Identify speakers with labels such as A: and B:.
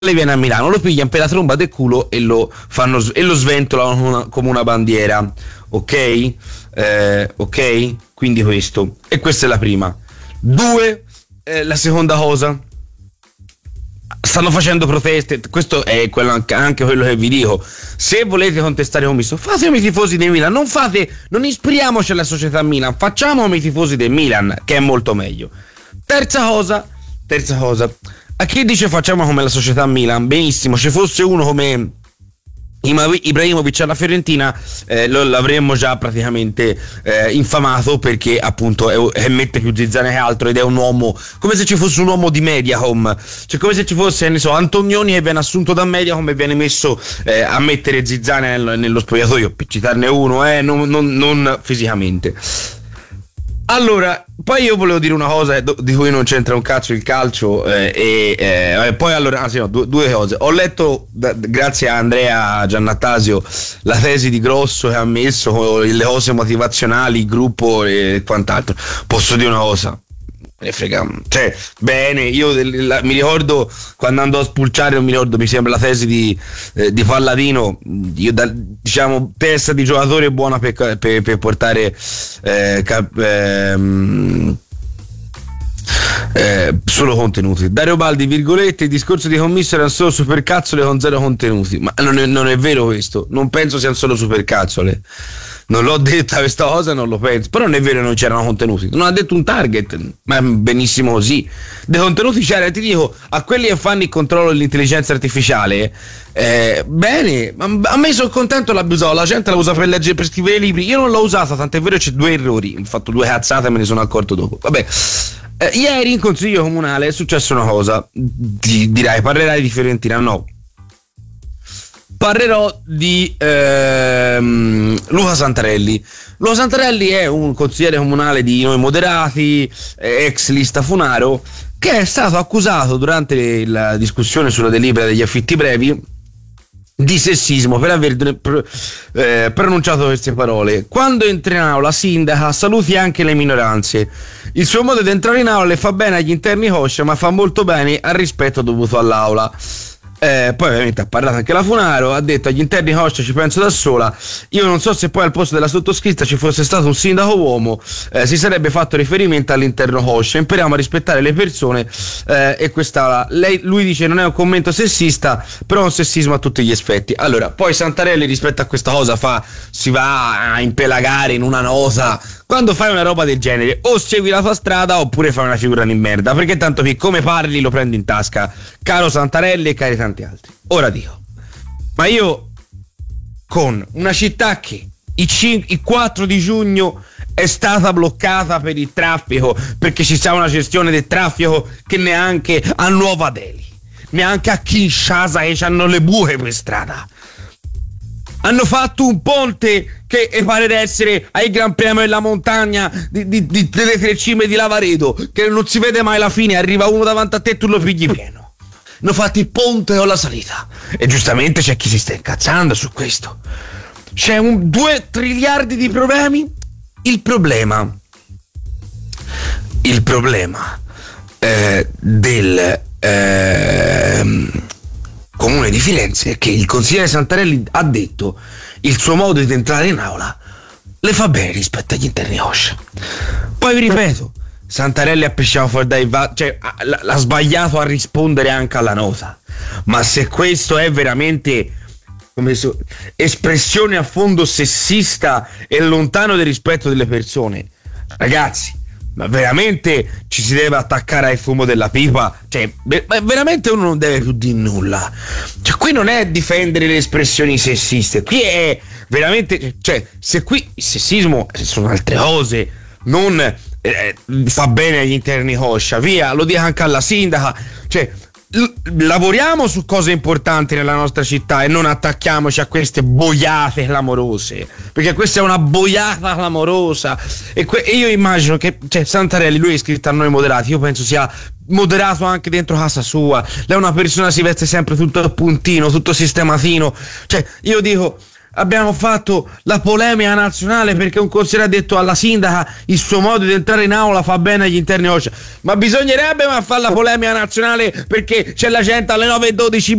A: viene a Milano, lo pigliano per la tromba del culo e lo sventolano come una bandiera, ok? Ok? Quindi questo. E questa è la prima. 2, la seconda cosa. Stanno facendo proteste, questo è anche quello che vi dico. Se volete contestare un misto, fate come i tifosi del Milan, non ispiriamoci alla società Milan, facciamo come i tifosi del Milan, che è molto meglio. Terza cosa, a chi dice facciamo come la società Milan, benissimo, ci fosse uno come Ibrahimovic alla Fiorentina, l'avremmo già praticamente infamato, perché appunto mette più zizzane che altro, ed è un uomo, come se ci fosse un uomo di Mediacom, cioè come se ci fosse, ne so, Antonioni che viene assunto da Mediacom e viene messo a mettere zizzane nello spogliatoio, per citarne uno, non fisicamente. Allora, poi io volevo dire una cosa di cui non c'entra un cazzo il calcio, poi allora, due cose. Ho letto, grazie a Andrea Giannattasio, la tesi di Grosso che ha messo con le cose motivazionali, il gruppo e quant'altro. Posso dire una cosa? Me ne frega, cioè, bene, io mi ricordo quando andò a spulciare, non mi ricordo, mi sembra la tesi di Palladino, io diciamo testa di giocatore buona per portare solo contenuti. Dario Baldi, virgolette, il discorso di commisso erano solo supercazzole con zero contenuti, ma non è vero questo, non penso siano solo supercazzole. Non l'ho detta questa cosa, non lo penso. Però non è vero che non c'erano contenuti. Non ha detto un target, ma benissimo così. Dei contenuti c'era, ti dico, a quelli che fanno il controllo dell'intelligenza artificiale, bene, ma a me sono contento l'ha usato. La gente la usa per leggere, per scrivere libri. Io non l'ho usata, tant'è vero c'è 2 errori. Ho fatto 2 cazzate e me ne sono accorto dopo. Vabbè. Ieri in consiglio comunale è successa una cosa. Dirai, parlerai di Fiorentina? No. Parlerò di Luca Santarelli. Luca Santarelli è un consigliere comunale di Noi Moderati, ex lista Funaro, che è stato accusato durante la discussione sulla delibera degli affitti brevi di sessismo per aver pronunciato queste parole: quando entra in aula sindaca saluti anche le minoranze, il suo modo di entrare in aula le fa bene agli interni coscia ma fa molto bene al rispetto dovuto all'aula. Poi ovviamente ha parlato anche la Funaro, ha detto agli interni coscia ci penso da sola. Lui non so se poi al posto della sottoscritta ci fosse stato un sindaco uomo, si sarebbe fatto riferimento all'interno coscia. Impariamo a rispettare le persone, e questa lui dice non è un commento sessista, però è un sessismo a tutti gli effetti. Allora, poi Santarelli rispetto a questa cosa si va a impelagare in una nota. Quando fai una roba del genere, o segui la tua strada oppure fai una figura di merda, perché tanto che come parli lo prendi in tasca, caro Santarelli e cari tanti altri. Ora dico, ma io con una città che il 4 di giugno è stata bloccata per il traffico, perché ci sta una gestione del traffico che neanche a Nuova Delhi, neanche a Kinshasa, che hanno le buche per strada, hanno fatto un ponte che pare di essere ai Gran Premio della montagna delle 3 cime di Lavaredo, che non si vede mai la fine, arriva uno davanti a te e tu lo pigli pieno. Hanno fatto il ponte con la salita, e giustamente c'è chi si sta incazzando su questo. C'è 2 triliardi di problemi. Il problema del Comune di Firenze è che il consigliere Santarelli ha detto il suo modo di entrare in aula le fa bene rispetto agli interni coscia. Poi vi ripeto, Santarelli ha pesciato fuori dai cioè l'ha sbagliato a rispondere anche alla nota, ma se questo è veramente espressione a fondo sessista e lontano del rispetto delle persone, ragazzi, ma veramente ci si deve attaccare al fumo della pipa? Cioè, veramente uno non deve più dire nulla. Cioè, qui non è difendere le espressioni sessiste, qui è veramente, cioè, se qui il sessismo sono altre cose, non fa bene agli interni coscia, via, lo dica anche alla sindaca, cioè lavoriamo su cose importanti nella nostra città e non attacchiamoci a queste boiate clamorose, perché questa è una boiata clamorosa, e io immagino che, cioè, Santarelli, lui è iscritto a Noi Moderati, io penso sia moderato anche dentro casa sua, lei è una persona, si veste sempre tutto a puntino, tutto sistematino, cioè io dico, abbiamo fatto la polemica nazionale perché un consigliere ha detto alla sindaca il suo modo di entrare in aula fa bene agli interni OSCE. Ma bisognerebbe fare la polemica nazionale perché c'è la gente alle 9:12